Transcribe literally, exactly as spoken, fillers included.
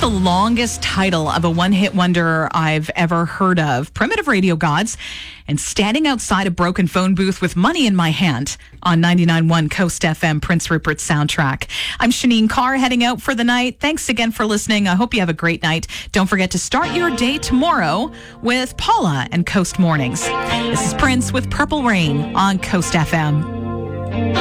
the longest title of a one-hit wonder I've ever heard of. Primitive Radio Gods and Standing Outside a Broken Phone Booth with Money in My Hand on ninety-nine point one Coast F M, Prince Rupert's soundtrack. I'm Shanine Carr, heading out for the night. Thanks again for listening. I hope you have a great night. Don't forget to start your day tomorrow with Paula and Coast Mornings. This is Prince with Purple Rain on Coast F M.